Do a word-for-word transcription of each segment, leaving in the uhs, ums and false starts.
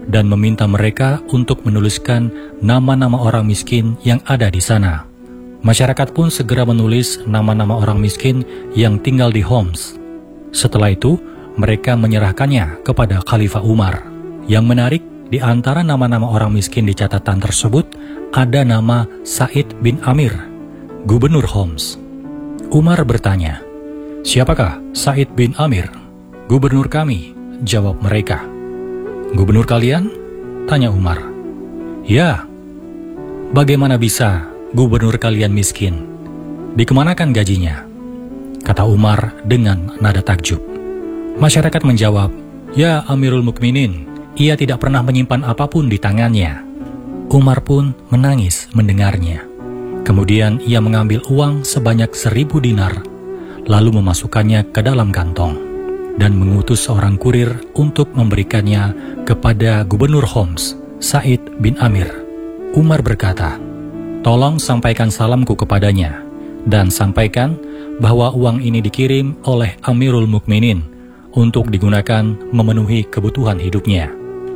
dan meminta mereka untuk menuliskan nama-nama orang miskin yang ada di sana. Masyarakat pun segera menulis nama-nama orang miskin yang tinggal di Homs. Setelah itu, mereka menyerahkannya kepada Khalifah Umar. Yang menarik, di antara nama-nama orang miskin di catatan tersebut, ada nama Said bin Amir, gubernur Homs. Umar bertanya, "Siapakah Said bin Amir?" "Gubernur kami," jawab mereka. "Gubernur kalian?" tanya Umar. "Ya." "Bagaimana bisa gubernur kalian miskin? Dikemanakan gajinya?" kata Umar dengan nada takjub. Masyarakat menjawab, "Ya Amirul Mukminin, ia tidak pernah menyimpan apapun di tangannya." Umar pun menangis mendengarnya. Kemudian ia mengambil uang sebanyak seribu dinar, lalu memasukkannya ke dalam kantong, dan mengutus seorang kurir untuk memberikannya kepada gubernur Homs, Said bin Amir. Umar berkata, "Tolong sampaikan salamku kepadanya, dan sampaikan bahwa uang ini dikirim oleh Amirul Mukminin untuk digunakan memenuhi kebutuhan hidupnya."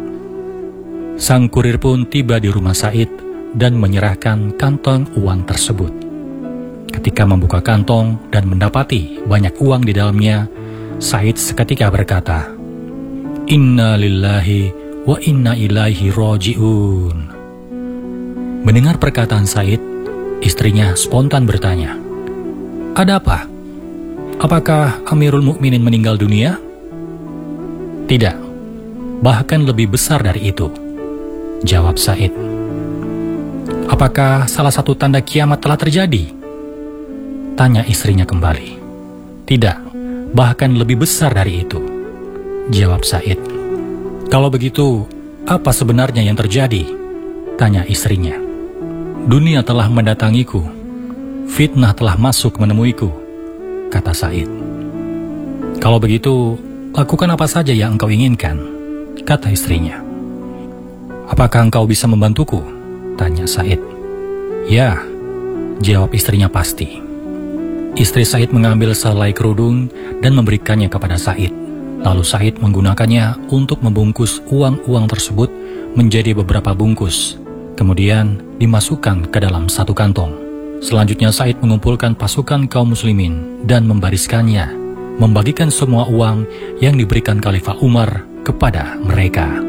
Sang kurir pun tiba di rumah Said dan menyerahkan kantong uang tersebut. Ketika membuka kantong dan mendapati banyak uang di dalamnya, Said seketika berkata, "Inna lillahi wa inna ilaihi roji'un." Mendengar perkataan Said, istrinya spontan bertanya, "Ada apa? Apakah Amirul Mukminin meninggal dunia?" "Tidak, bahkan lebih besar dari itu," jawab Said. "Apakah salah satu tanda kiamat telah terjadi?" tanya istrinya kembali. "Tidak, bahkan lebih besar dari itu," jawab Said. "Kalau begitu, apa sebenarnya yang terjadi?" tanya istrinya. "Dunia telah mendatangiku, fitnah telah masuk menemuiku," kata Said. "Kalau begitu, lakukan apa saja yang engkau inginkan," kata istrinya. "Apakah engkau bisa membantuku?" tanya Said. "Ya," jawab istrinya pasti. Istri Said mengambil selai kerudung dan memberikannya kepada Said. Lalu Said menggunakannya untuk membungkus uang-uang tersebut menjadi beberapa bungkus, kemudian dimasukkan ke dalam satu kantong. Selanjutnya Said mengumpulkan pasukan kaum muslimin dan membariskannya, membagikan semua uang yang diberikan Khalifah Umar kepada mereka.